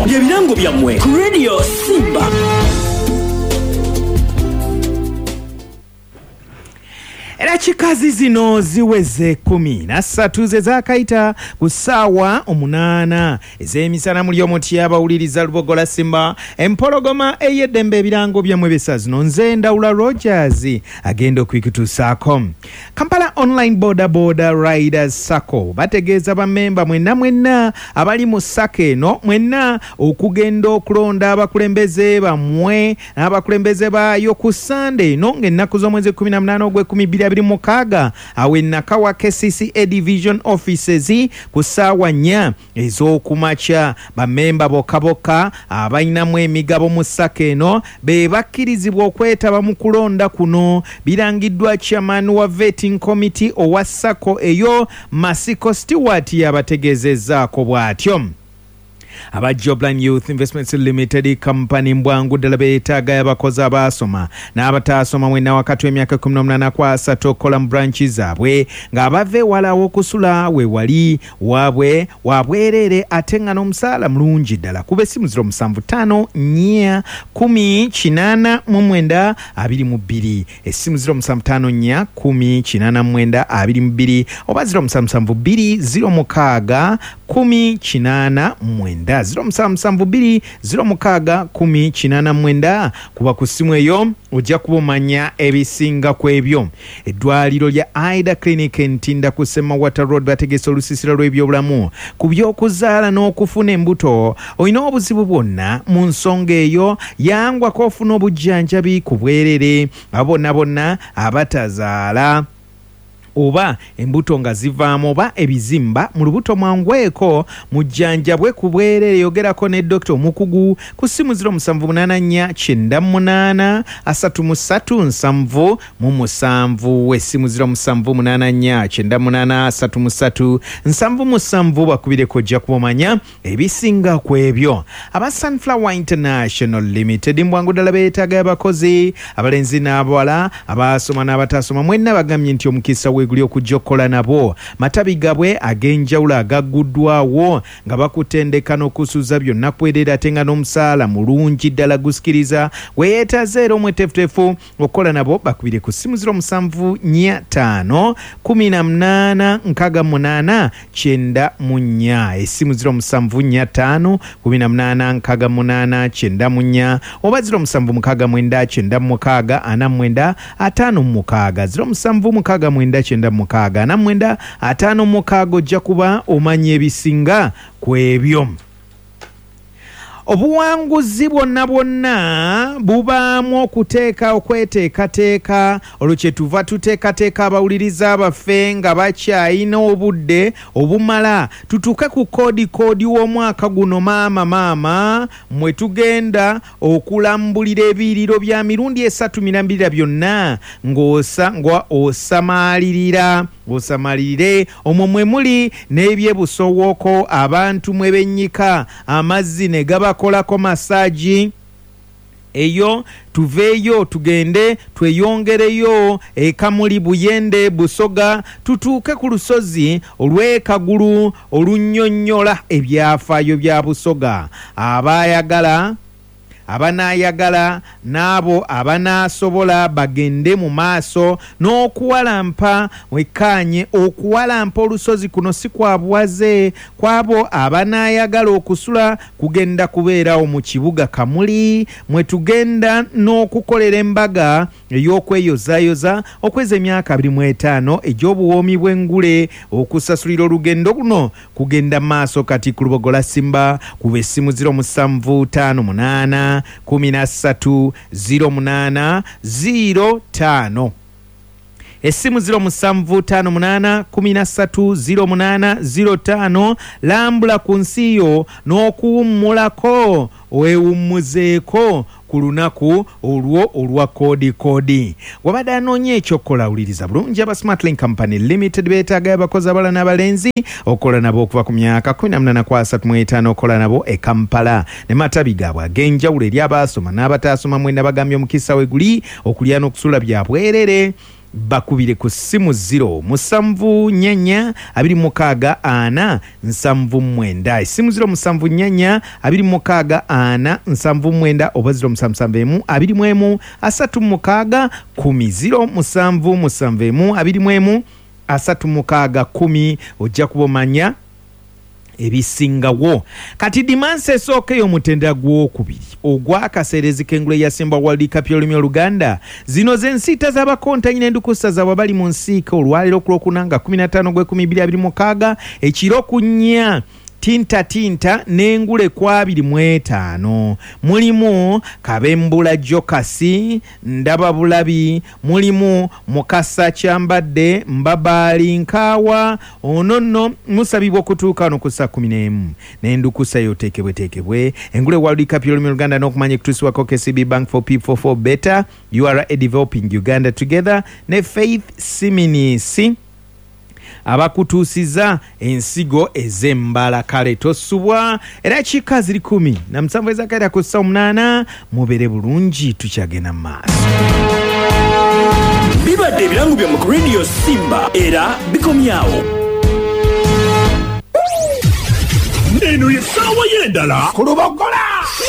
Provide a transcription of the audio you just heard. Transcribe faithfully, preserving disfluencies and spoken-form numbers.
byebirango byammwe ku Radio Simba. Era chikazi zino ziweze kumi na ssatu ze zaakaita ku ssaawa omunaana ez'emisana muli omutya abawuliriza Lubogola Simba empologoma ey'eddembe ebirango byammwe besa zino nze Ndawula Rogers agenda okwikutuusaako. Kampala Online Border Border Riders Sacco bategeeza bammemba mwenna mwenna abali mu ssako eno mwenna okugenda okulonda abakulembeze bammwe n'abakulembeze baayo ku Sunday eno ng'ennaku z'omwezi kumi na munaana ogw'ekkumi bbiri abiri mu mukaaga awe Nakawa K C C A Division Offices ku ssaawa nnya ez'okumakya. Bammemba bokka bokka abalinamu emigabo mu ssako eno be bakkirizibwa okwetaba mu kulonda kuno. Birangiddwa chairman wa vetting committee owa ssako eyo Masiko Stewart yabategeezezzaako bw'atyo. Aba Jobline Youth Investments Limited company mbwangu ddala beetaaga y'abakozi abaasoma n'abataasoma mwenna wakati w'emyaka kumi n'omunaana ku asatu okukola mu branchi zaabwe ng'abava ewala w'okusula we wali waabwe wabwerere ate nga n'omusaala mulungi ddala. Kuba essimu ziro musanvu ttaano nnya kumi kinaana mu mwenda abiri mu bbiri, essimu ziro musanvu ttaano nnya kumi kinaana mu mwenda abiri mu bbiri oba ziro musanvu musanvu bbiri ziro mukaaga kumi kinaana mu mwenda ziro musanvu musanvu bbiri ziro mukaaga kumi kinaana mu mwenda. Kuba ku ssimu eyo ojja kuba omanya ebisinga ku ebyo. Eddwaliro lya Aida Clinic Ntinda ku Semawata Road bategese olusiisira lw'ebyobulamu ku by'okuzaala n'okufuna embuto. Olina obuzibu bwonna mu nsonga eyo yangwako ofuna obujjanjabi ku bwerere. Abonna bonna abatazaala oba embuto nga zivaamu oba ebizimba mu lubuto mwangweko mujjanjabwe ku bwerere. Yogerako ne Dokita Omukugu ku ssimu ziro musanvu munaana nnya kyenda munaana asatu mu ssatu nsanvu mu musanvu, essimu ziro musanvu munaana nnya kyenda munaana asatu mu ssatu nsanvu mu ssanvu bakubireko ojja kubamanya ebisinga ku ebyo. Aba Sunflower International Limited mbwangu ddala beetaaga abakozi abalenzi n'abawala abaasoma n'abataasoma mwenna bagambye nti omukisa we guli okujja okukola nabo. Matabi gabwe ag'enjawulo agagguddwawo nga bakutendeka n'okusuuza byonna kwerera ate nga n'omusaala mulungi ddala gusikiriza. Weyeetaze era omwetefutefu okukola nabo bakubire ku ssimu ziro musanvu nnya ttaano kumi na munaana nkaaga munaana kyenda mu nnya, essimu ziro musanvu nnya ttaano kumi na munaana nkaaga munaana kyenda mu nnya oba ziro musanvu mukaaga mwenda kyenda mu mukaaga ana mu mwenda ataano mu mukaaga, ziro musanvu mukaaga mwenda kyenda mukaaga na mwenda ataano mukaaga ojja kuba omanya ebisinga ku ebyo. Obuwanguzi bwonna bwonna bubaamu okuteeka okweteekateeka olwo kye tuva tuteekateeka abawuliriza baffe nga bakyayina obudde obumala tutuuke ku koodi koodi w'omwaka guno maama maama mwe tugenda okulambulira ebiyiriro bya mirundi esatu mirambirira byonna ng'osa nga osamalirira osamalirire omwo mwe muli n'ebyebusowooko abantu mwe bennyika amazzi ne gabakolako masaaji eyo tuveeyo tugende tweyongereyo ekamuli Buyende Busoga tutuuke ku lusozi olw'ekagulu olunnyonnyola ebyafaayo bya Busoga. Abaayagala abanaayagala n'abo abanaasobola bagende mu maaso n'okuwalampa wekkaanye okuwalampa olusozi kuno si kwa buwaze kwabo abanaayagala okusula kugenda kubeerawo mu kibuga Kamuli mwe tugenda n'okukolera embaga ey'okweyozaayoza okweza emyaka abiri mu etaano egy'obuwoomi bw'engule. Okusasulira olugendo luno kugenda maaso kati ku Lubogola Simba kuba essimu ziro musanvu ttaano munaana kumi na ssatu ziro munaana ziro ttaano, essimu ziro musanvu ttaano munaana kumi na ssatu ziro munaana ziro ttaano. Lambula ku nsi yo n'okuwummulako weewummuzeeko ku lunaku olwo olwa koodi koodi. Wabadde anoonya ekyokukola wuliriza bulungi aba Smartlink Company Limited beetaaga abakozi abalala n'abalenzi okukola nabo okuva ku myaka kumi na munaana ku asatu mu etaano okukola nabo e Kampala ne matabi gaabwe ag'enjawulo eri abaasoma n'abataasoma mwenna bagambye omukisa we guli okulya n'okusula bya bwerere. bakubire ku ssimu zero musanvu nyanya abiri mukaaga ana nsanvu mwenda essimu zero musanvu nyanya abiri mukaaga ana nsanvu mwenda oba zero musanvu musanvu emu abiri mu emu asatu mukaaga kumi zero musanvu musanvu emu abiri mu emu asatu mukaaga kumi ojja kubomanya ebisingawo kati dimansi esooka ey'omutendera gw'okubiri ogw'akaseerezi k'engule ya Simba World Cup y'olulimi Oluganda zino z'ensiita z'abakontanyi n'endukusa zaabwe bali mu nsiika olwaleero ku Lwokuna nga kumi na ttaano gw'ekumi bbiri abiri mukaaga ekiro ku nnya tinta tinta n'engule kwa abiri mu etaano mulimu Kabembula Jokasi Ndaba Bulabi mulimu Mukasa Kyambadde Mbabaali Nkaawa ono nno musabibwa okutuuka wano ku saa kumi n'emu n'endukusa y'oteekebweteekebwe engule World Cup y'olulimi Oluganda n'okumanya ekutuusibwako K C B Bank for People for Better U R A Developing Uganda Together ne Faith Siminisi abakutuusiza ensigo ez'embala kale tosubwa era kika ziri kumi na musanvu ezakaira ku ssa omunaana mubere bulungi tukyagenda mu maaso bibadde ebirango byammwe ku Radio Simba era bikomyawo eno ye ssaawa y'endala ku Lubogola.